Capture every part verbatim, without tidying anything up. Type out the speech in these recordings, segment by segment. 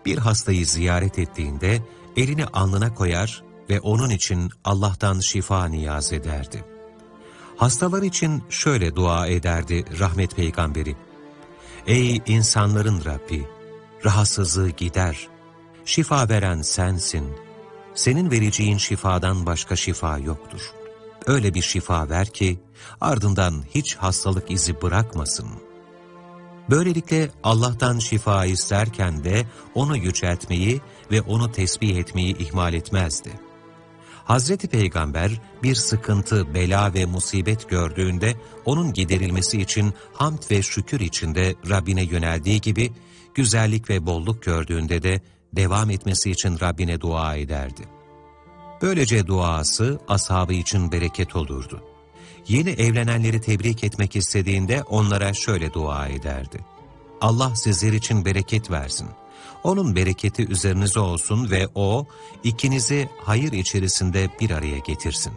bir hastayı ziyaret ettiğinde elini alnına koyar ve onun için Allah'tan şifa niyaz ederdi. Hastalar için şöyle dua ederdi rahmet peygamberi: Ey insanların Rabbi! Rahatsızlığı gider, şifa veren sensin. Senin vereceğin şifadan başka şifa yoktur. Öyle bir şifa ver ki ardından hiç hastalık izi bırakmasın. Böylelikle Allah'tan şifa isterken de onu yüceltmeyi ve onu tesbih etmeyi ihmal etmezdi. Hazreti Peygamber bir sıkıntı, bela ve musibet gördüğünde onun giderilmesi için hamd ve şükür içinde Rabbine yöneldiği gibi, güzellik ve bolluk gördüğünde de devam etmesi için Rabbine dua ederdi. Böylece duası ashabı için bereket olurdu. Yeni evlenenleri tebrik etmek istediğinde onlara şöyle dua ederdi: Allah sizler için bereket versin. Onun bereketi üzerinize olsun ve O, ikinizi hayır içerisinde bir araya getirsin.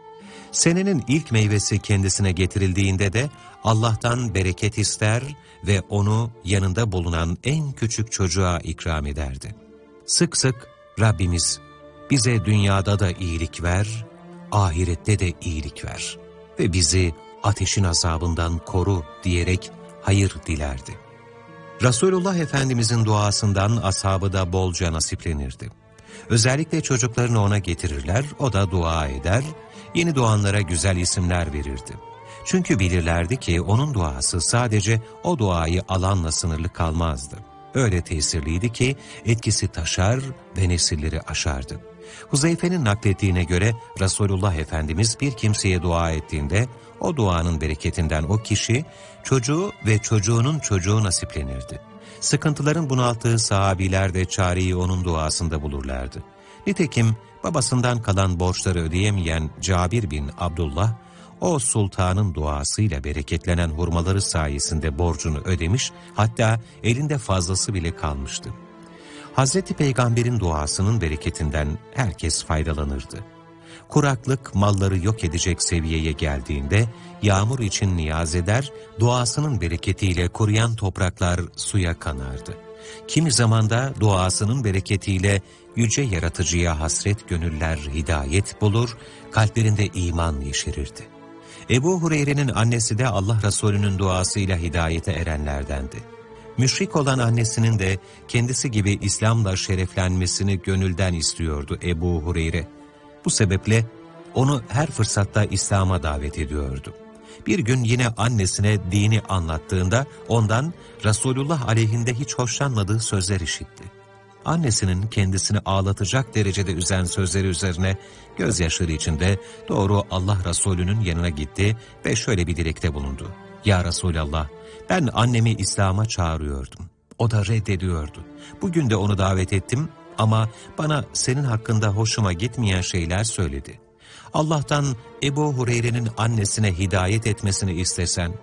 Senenin ilk meyvesi kendisine getirildiğinde de Allah'tan bereket ister ve onu yanında bulunan en küçük çocuğa ikram ederdi. Sık sık Rabbimiz bize dünyada da iyilik ver, ahirette de iyilik ver ve bizi ateşin azabından koru diyerek hayır dilerdi. Resulullah Efendimizin duasından ashabı da bolca nasiplenirdi. Özellikle çocuklarını ona getirirler, o da dua eder, yeni doğanlara güzel isimler verirdi. Çünkü bilirlerdi ki onun duası sadece o duayı alanla sınırlı kalmazdı. Öyle tesirliydi ki etkisi taşar ve nesilleri aşardı. Huzeyfe'nin naklettiğine göre Resulullah Efendimiz bir kimseye dua ettiğinde o duanın bereketinden o kişi, çocuğu ve çocuğunun çocuğu nasiplenirdi. Sıkıntıların bunalttığı sahabiler de çareyi onun duasında bulurlardı. Nitekim babasından kalan borçları ödeyemeyen Cabir bin Abdullah, o sultanın duasıyla bereketlenen hurmaları sayesinde borcunu ödemiş, hatta elinde fazlası bile kalmıştı. Hazreti Peygamber'in duasının bereketinden herkes faydalanırdı. Kuraklık malları yok edecek seviyeye geldiğinde yağmur için niyaz eder, duasının bereketiyle kuruyan topraklar suya kanardı. Kimi zaman da duasının bereketiyle yüce yaratıcıya hasret gönüller hidayet bulur, kalplerinde iman yeşerirdi. Ebu Hureyre'nin annesi de Allah Resulü'nün duasıyla hidayete erenlerdendi. Müşrik olan annesinin de kendisi gibi İslam'la şereflenmesini gönülden istiyordu Ebu Hureyre. Bu sebeple onu her fırsatta İslam'a davet ediyordu. Bir gün yine annesine dini anlattığında ondan Resulullah aleyhinde hiç hoşlanmadığı sözler işitti. Annesinin kendisini ağlatacak derecede üzen sözleri üzerine gözyaşları içinde doğru Allah Resulü'nün yanına gitti ve şöyle bir dilekte bulundu: Ya Resulallah, ben annemi İslam'a çağırıyordum. O da reddediyordu. Bugün de onu davet ettim ama bana senin hakkında hoşuma gitmeyen şeyler söyledi. Allah'tan Ebu Hureyre'nin annesine hidayet etmesini istesen.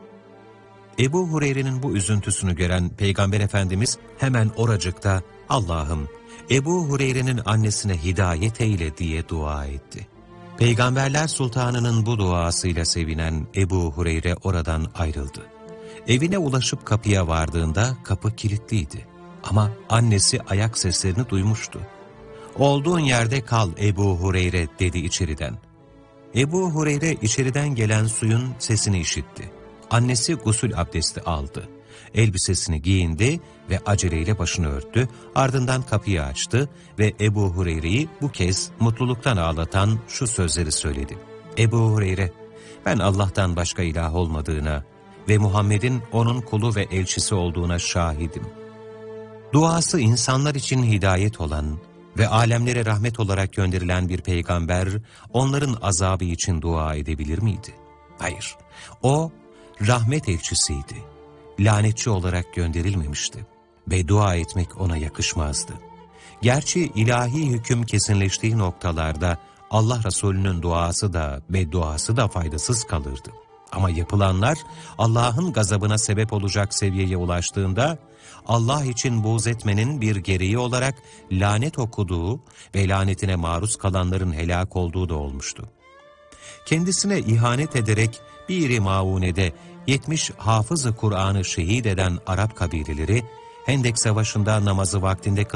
Ebu Hureyre'nin bu üzüntüsünü gören Peygamber Efendimiz hemen oracıkta Allah'ım Ebu Hureyre'nin annesine hidayet eyle diye dua etti. Peygamberler Sultanı'nın bu duasıyla sevinen Ebu Hureyre oradan ayrıldı. Evine ulaşıp kapıya vardığında kapı kilitliydi. Ama annesi ayak seslerini duymuştu. Olduğun yerde kal Ebu Hureyre dedi içeriden. Ebu Hureyre içeriden gelen suyun sesini işitti. Annesi gusül abdesti aldı. Elbisesini giyindi ve aceleyle başını örttü, ardından kapıyı açtı ve Ebu Hureyre'yi bu kez mutluluktan ağlatan şu sözleri söyledi. Ebu Hureyre, ben Allah'tan başka ilah olmadığına ve Muhammed'in onun kulu ve elçisi olduğuna şahidim. Duası insanlar için hidayet olan ve alemlere rahmet olarak gönderilen bir peygamber, onların azabı için dua edebilir miydi? Hayır, o rahmet elçisiydi. Lanetçi olarak gönderilmemişti. Beddua etmek ona yakışmazdı. Gerçi ilahi hüküm kesinleştiği noktalarda Allah Resulü'nün duası da bedduası da faydasız kalırdı. Ama yapılanlar Allah'ın gazabına sebep olacak seviyeye ulaştığında Allah için buğz etmenin bir gereği olarak lanet okuduğu ve lanetine maruz kalanların helak olduğu da olmuştu. Kendisine ihanet ederek Bir-i Maune'de yetmiş hafız-ı Kur'an'ı şehit eden Arap kabileleri Hendek Savaşı'nda namazı vaktinde